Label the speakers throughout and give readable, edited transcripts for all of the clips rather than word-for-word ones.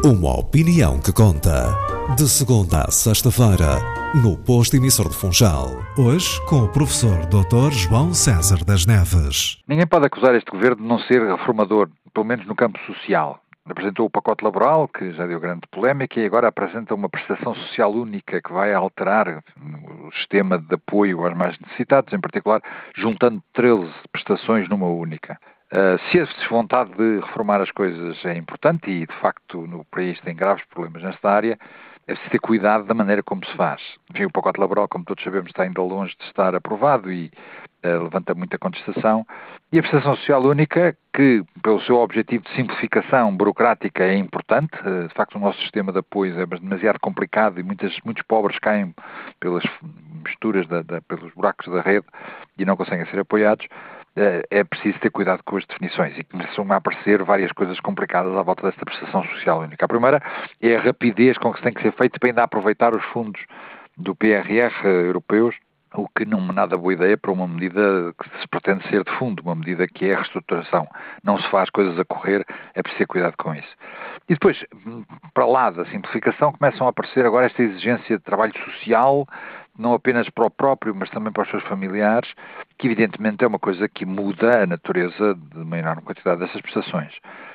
Speaker 1: Uma opinião que conta. De segunda a sexta-feira, no Posto Emissor de Funchal. Hoje, com o professor Dr. João César das Neves.
Speaker 2: Ninguém pode acusar este governo de não ser reformador, pelo menos no campo social. Apresentou o pacote laboral, que já deu grande polémica, e agora apresenta uma prestação social única que vai alterar o sistema de apoio aos mais necessitados, em particular, juntando 13 prestações numa única. Se a vontade de reformar as coisas é importante, e de facto no país tem graves problemas nesta área, é preciso ter cuidado da maneira como se faz. Enfim, o pacote laboral, como todos sabemos, está ainda longe de estar aprovado e levanta muita contestação. E a prestação social única, que pelo seu objetivo de simplificação burocrática é importante, de facto o nosso sistema de apoio é demasiado complicado e muitos pobres caem pelas misturas, pelos buracos da rede e não conseguem ser apoiados. É preciso ter cuidado com as definições e começam a aparecer várias coisas complicadas à volta desta prestação social única. A primeira é a rapidez com que se tem que ser feito para ainda aproveitar os fundos do PRR europeus, o que não é nada boa ideia para uma medida que se pretende ser de fundo, uma medida que é a reestruturação. Não se faz coisas a correr, é preciso ter cuidado com isso. E depois, para lá da simplificação, começam a aparecer agora esta exigência de trabalho social, não apenas para o próprio, mas também para os seus familiares, que evidentemente é uma coisa que muda a natureza de uma enorme quantidade dessas prestações.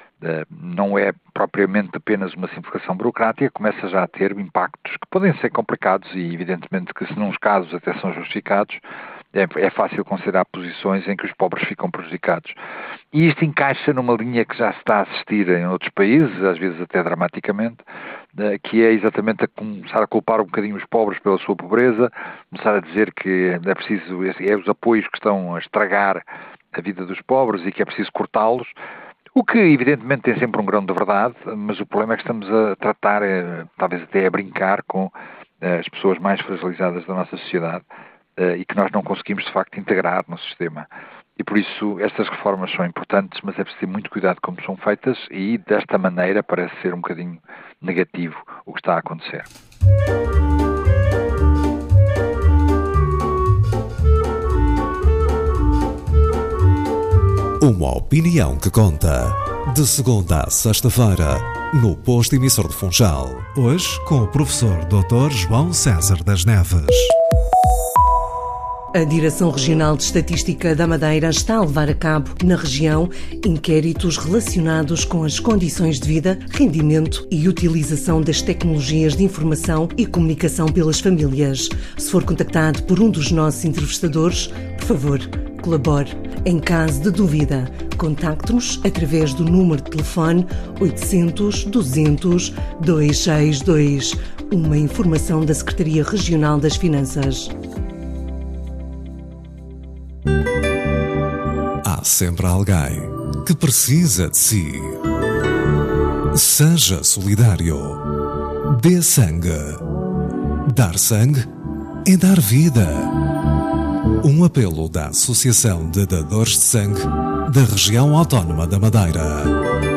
Speaker 2: Não é propriamente apenas uma simplificação burocrática, começa já a ter impactos que podem ser complicados e evidentemente que se nos casos até são justificados, é fácil considerar posições em que os pobres ficam prejudicados. E isto encaixa numa linha que já se está a assistir em outros países, às vezes até dramaticamente, que é exatamente a começar a culpar um bocadinho os pobres pela sua pobreza, começar a dizer que é preciso, os apoios que estão a estragar a vida dos pobres e que é preciso cortá-los, o que evidentemente tem sempre um grão de verdade, mas o problema é que estamos a tratar, talvez até a brincar com as pessoas mais fragilizadas da nossa sociedade e que nós não conseguimos de facto integrar no sistema. E por isso estas reformas são importantes, mas é preciso ter muito cuidado como são feitas e desta maneira parece ser um bocadinho negativo o que está a acontecer.
Speaker 1: Uma opinião que conta. De segunda a sexta-feira, no Posto Emissor de Funchal. Hoje, com o professor Dr. João César das Neves.
Speaker 3: A Direção Regional de Estatística da Madeira está a levar a cabo, na região, inquéritos relacionados com as condições de vida, rendimento e utilização das tecnologias de informação e comunicação pelas famílias. Se for contactado por um dos nossos entrevistadores, por favor, colabore. Em caso de dúvida, contacte-nos através do número de telefone 800 200 262. Uma informação da Secretaria Regional das Finanças.
Speaker 1: Há sempre alguém que precisa de si. Seja solidário. Dê sangue. Dar sangue é dar vida. Um apelo da Associação de Dadores de Sangue da Região Autónoma da Madeira.